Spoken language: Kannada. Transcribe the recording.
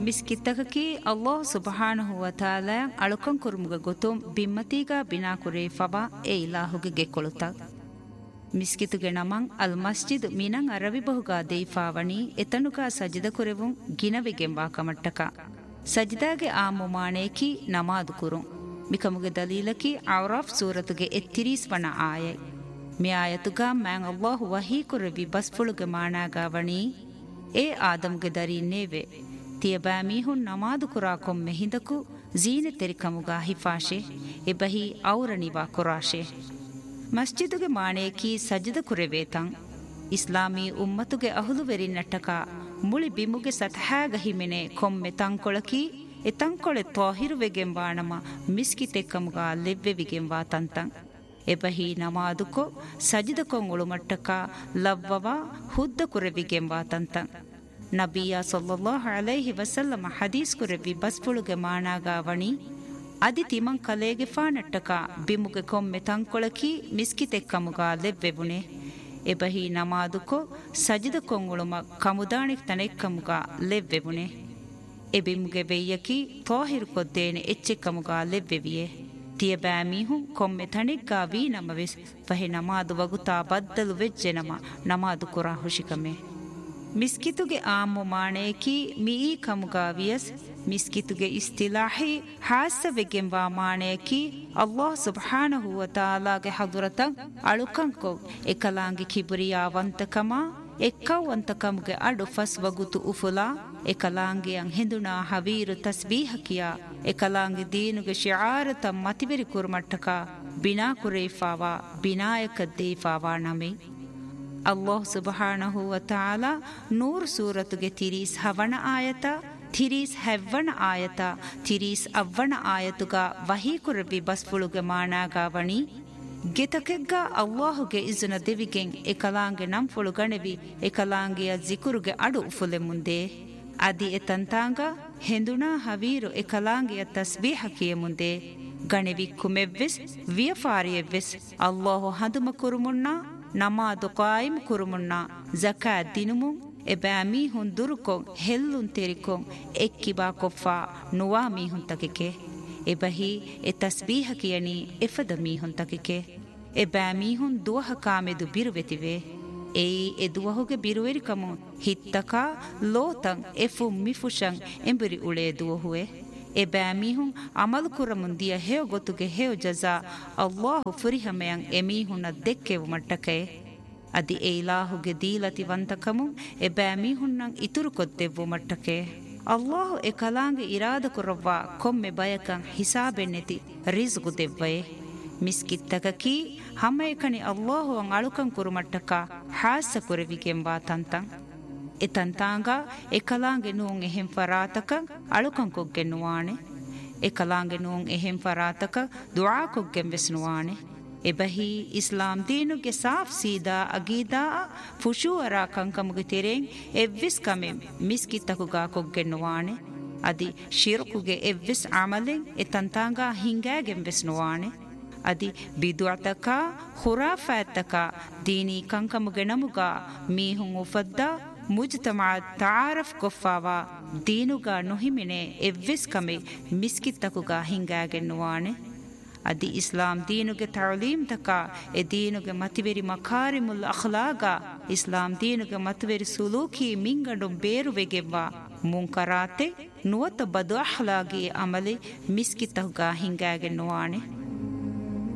ಮಿಸ್ಕಿತ್ತಕಕಿ ಅಲ್ಲಾಹ್ ಸುಬ್ಹಾನಹು ವ ತಾಲಾ ಅಳುಕಂ ಕುರುಮುಗ ಗೊತುಂ ಬಿಮ್ಮತಿಗ ಬಿನಾ ಕುರೇ ಫಬಾ ಎ ಇಲಾಹುಗೆ ಗೆಕೊಳುತ ಮಿಸ್ಕಿತುಗೆ ನಮಂ ಅಲ್ ಮಸ್ಜಿದ್ ಮಿನಂ ಅರವಿ ಬಹುಗಾ ದೇಫಾವಣಿ ಎತನುಗಾ ಸಜಿದ ಕುರೆವುಂ ಗಿನವೆಗೆಂಬಾ ಕಮಟ್ಟಕ ಸಜಿದಾಗೆ ಆ ಮುಮಾನೇಕಿ ನಮಾದು ಕುರುಂ ಮಿಕಮುಗೆ ದಲೀಲಕಿ ಔರಾಫ್ ಸೂರತುಗೆ ಎತ್ತಿರೀಸ್ ವಣ ಆಯೈ ಮಿ ಆಯತುಗಾ ಮ್ಯಾಂ ಅಲ್ಲಾಹು ವಹೀ ಕುರವಿ ಬಸ್ಫುಳುಗೆ ಮಾಣಾಗಾವಣಿ ಎ ಆದಮ್ಗೆ ದರೀನೇವೆ ತಿಯಬಾ ಮೀಹುನ್ ನಮಾದು ಕುರಾ ಕೊಮ್ಮೆ ಹಿಂದಕು ಜೀನೆ ತೆರಿಕಮುಗಾ ಹಿಫಾಶೆ ಎಬಹಿ ಔರಣಿವಾ ಕುರಾಶೆ ಮಸ್ಜಿದುಗೆ ಮಾಣೇಕಿ ಸಜ್ಜದ ಕುರೆವೇತಂ ಇಸ್ಲಾಮೀ ಉಮ್ಮತುಗೆ ಅಹುಲುವೆರಿ ನಟ್ಟಕ ಮುಳಿ ಬಿಮುಗೆ ಸತಹಾಗ ಹಿಮೆನೆ ಕೊಮ್ಮೆ ತಂಕೊಳಕಿ ಎ ತಂಕೊಳೆ ತ್ವಾಹಿರುವೆಗೆಂಬಾಣಮ ಮಿಸ್ಕಿತೆಕ್ಕಮುಗಾ ಲೆವ್ವೆವಿಗೆಂಬಾ ತಂತಂ ಎಬಹಿ ನಮಾದುಕೊ ಸಜ್ಜದ ಕೊಂಗುಳು ಮಟ್ಟಕ ಲವ್ವವ ಹುದ್ದ ಕುರೆವಿಗೆಂಬಾ ತಂತಂ ನಬಿಯ ಸಲ್ಲಲ್ಲಾಹು ಅಲೈಹಿ ವಸಲ್ಲಮ ಹದೀಸ್ ಕುರೆವಿ ಬಸ್ಫುಳುಗೆ ಮಾಣಾಗಾವಣಿ ಅದಿ ತಿಮಂ ಕಲೇಗೆ ಫಾನಟ್ಟಕ ಬಿಮುಗೆ ಕೊಮ್ಮೆ ತಂಕೊಳಕಿ ಮಿಸ್ಕಿತೆಕ್ಕಮುಗಾ ಲೆವ್ವೆವುನೆ ಎಬಹಿ ನಮಾದುಕೊ ಸಜಿದ ಕೊಂಗುಳುಮ ಕಮುದಾಣಿಕ್ ತನೆಕ್ಕಮುಗಾ ಲೆವ್ವೆವುನೆ ಎಬಿಮುಗೆ ವೆಯ್ಯಕಿ ತೋಹಿರು ಕೊದ್ದೇನೆ ಎಚ್ಚೆಕ್ಕಮುಗಾ ಲೆವ್ವೆವಿಯೆ ತಿಯಬಾ ಮೀಹುಂ ಕೊಮ್ಮೆ ತಣಿಗ್ಗಾ ವೀ ನಮವೆಸ್ ಫಹೆ ನಮಾದು ವಗುತಾ ಬದ್ದಲು ವೆಜ್ಜೆ ನಮಾದು ಕುರಾ ಹುಶಿಕಮೆ ಮಿಸ್ಕಿತುಗೆ ಆಮು ಮಾಣೇಕಿ ಮೀ ಕಮುಗಾ ವಿಯಸ್ ಮಿಸ್ಕಿತುಗೆ ಇಸ್ತಿಲಾಹಿ ಹಾಸವೆಗೆಂಬಾ ಮಾಣೇಕಿ ಅಲ್ಲಾಹ್ ಸುಬ್ಹಾನಹು ವ ತಾಲಾಗೆ ಹದುರತಂ ಅಳುಕಂಕೊ ಎಕಲಾಂಗಿ ಕಿಬುರಿಯಾವಂತಕಮ ಎಕ್ಕವಂತಕಮ್ಗೆ ಅಡು ಫಸ್ ವಗುತು ಉಫುಲಾ ಎಕಲಾಂಗಿಯಂ ಹಿಂದುನಾ ಹವೀರು ತಸ್ಬೀಹಕಿಯ ಎಕಲಾಂಗಿ ದೀನುಗೆ ಶಿಆರತ ಮತಿಬೆರಿ ಕುರ್ಮಟ್ಟಕ ಬಿನಾ ಕುರೇಫಾವಾ ಬಿನಾಯಕದ್ದೇಫಾವಾ ನಮೆ ಅಲ್ಲಾಹ್ ಸುಬ್ಹಾನಹು ವ ತಾಲಾ ನೂರ್ ಸೂರತುಗೆ ತಿರೀಸ್ ಹವಣ ಆಯತ ತಿರೀಸ್ ಹೆವ್ವಣ ಆಯತ ತಿರೀಸ್ ಅವ್ವಣ ಆಯತುಗ ವಹೀ ಕುರಬಿ ಬಸ್ಫುಳುಗೆ ಮಾಣಾಗಾವಣಿ ಗೆತಕೆಗ್ಗ ಅಲ್ಲಾಹುಗೆ ಇಜುನ ದೆವಿಗೆಂ ಎಕಲಾಂಗೆ ನಂಫುಳು ಗಣೆವಿ ಎಕಲಾಂಗೆಯ ಜಿಕುರುಗೆ ಅಡು ಉಫುಲೆ ಮುಂದೆ ಅದಿ ಎತಂತಾಂಗ ಹೆಂದುನಾ ಹವೀರು ಎಕಲಾಂಗೆಯ ತಸ್ಬೀಹಕಿಯ ಮುಂದೆ ಗಣೆವಿ ಕುಮೆವ್ವೆಸ್ ವಿಯಫಾರಿಯವ್ವೆಸ್ ಅಲ್ಲಾಹು ಹದುಮ ಕುರುಮುಣ್ಣ ನಮಾದು ಕಾಯಿಮ್ ಕುರುಮುಣ್ಣ ಜಕಾತ್ ದಿನುಮು ಎಬಾ ಮೀಹುನ್ ದುರುಕೊಂ ಹೆಲ್ಲುನ್ ತೆರಿಕೊಂ ಎಕ್ಕಿಬಾ ಕೊಫ್ಫಾ ನುವಾ ಮೀಹುನ್ ತಕಿಕೆ ಎಬಹಿ ಎ ತಸ್ಬೀಹಕಿಯನಿ ಎಫದ ಮೀಹುನ್ ತಕಿಕೆ ಎಬಾ ಮೀಹುನ್ ದುವಹ ಕಾಮೆದು ಬಿರುವೆತಿವೆ ಏಯಿ ಎ ದುವಹುಗೆ ಬಿರುವೆರಿಕಮು ಹಿತ್ತಕ ಲೋತಂ ಎಫು ಮಿಫುಶಂ ಎಂಬುರಿ ಉಳೆ ದುವಹುವೆ ಎಬಾ ಮೀಹುನ್ ಅಮಲು ಕುರಮುಂದಿಯ ಹೇವ ಗೊತ್ತುಗೆ ಹೇವ ಜಜಾ ಅಲ್ಲಾಹು ಫುರಿಹಮೆಯಂ ಎಮೀಹುನ ದೆಕ್ಕೆವು ಮಟ್ಟಕೆ ಅದಿ ಎ ಇಲಾಹುಗೆ ದೀಲತಿ ವಂತಕಮು ಎಬಾ ಮೀಹುನ್ನಂ ಇತುರು ಕೊದ್ದೆವು ಮಟ್ಟಕೆ ಅಲ್ಲಾಹು ಎ ಕಲಾಂಗೆ ಇರಾದ ಕುರವ್ವ ಕೊಮ್ಮೆ ಬಯಕಂ ಹಿಸಾಬೆನ್ನೆತಿ ರಿಜ್ಗು ದೆವ್ವಯೆ ಮಿಸ್ಕಿತ್ತಕಕಿ ಹಮ್ಮೆಕಣಿ ಅಲ್ಲಾಹು ಅಂ ಅಳುಕಂ ಕುರುಮಟ್ಟಕ ಹಾಸ ಕುರೆವಿಗೆಂಬಾ ತಂತಂ ಎತಂತಾಂಗ ಎಕಲಾಂಗೆ ನೂಂ ಎಹೆಂ ಫರಾತಕ ಅಳುಕಂ ಕೊಗ್ಗೆ ನುವಾಣೆ ಎಕಲಾಂಗೆ ನೂಂ ಎಹೆಂ ಫರಾತಕ ದುಆ ಕೊಗ್ಗೆ ವೆಸ್ನುವಾಣೆ ಎಬಹಿ ಇಸ್ಲಾಂ ದೀನುಗೆ ಸಾಫ್ ಸೀದಾ ಅಗೀದಾ ಫುಶೂರ ಕಂಕಮುಗೆ ತೆರೆಂ ಎವ್ವಿಸ್ ಕಮೆ ಮಿಸ್ಕಿತ್ತಕುಗಾ ಕೊಗ್ಗೆ ನುವಾಣೆ ಅದಿ ಶಿರ್ಕುಗೆ ಎವ್ವಿಸ್ ಅಮಲೆಂ ಎತಂತಾಂಗ ಹಿಂಗಾಗೆ ವೆಸ್ನುವಾಣೆ ಅದಿ ಬಿದುಅತಕ ಖುರಾಫಾತಕ ದೀನಿ ಕಂಕಮುಗೆ ನಮುಗಾ ಮೀಹುಂ ಉಫದ್ದಾ ಮುಜ್ತಮಾ ತಾರಫ್ ಕೊಫಾವಾ ದೀನುಗಾ ನುಹಿಮಿನೆ ಎವ್ವಿಸ್ ಕಮೆ ಮಿಸ್ಕಿತ್ತಕುಗಾ ಹಿಂಗಾಗೆನ್ನುವಾಣೆ ಅದಿ ಇಸ್ಲಾಂ ದೀನುಗೆ ತಾಲೀಮ್ ತಕ ಎ ದೀನುಗೆ ಮತಿವೆರಿ ಮಕಾರಿಮುಲ್ ಅಖ್ಲಾಗ ಇಸ್ಲಾಂ ದೀನುಗೆ ಮತಿವೆರಿ ಸುಲೂಕಿ ಮಿಂಗಂಡು ಬೇರುವೆಗೆವ್ವ ಮುಂಕರಾತೆ ನುವತ ಬದು ಅಖ್ಲಾಗಿ ಅಮಲೆ ಮಿಸ್ಕಿತ್ತಕುಗಾ ಹಿಂಗಾಗೆನ್ನುವಾಣೆ